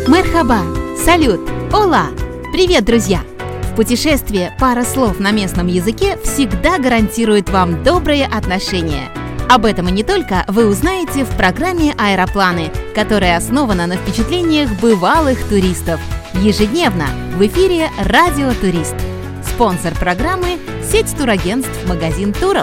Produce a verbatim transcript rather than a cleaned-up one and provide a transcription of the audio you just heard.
Мерхаба, салют, ола! Привет, друзья! В путешествии пара слов на местном языке всегда гарантирует вам добрые отношения. Об этом и не только вы узнаете в программе «Аэропланы», которая основана на впечатлениях бывалых туристов. Ежедневно в эфире «Радио Турист». Спонсор программы – сеть турагентств «Магазин Туров».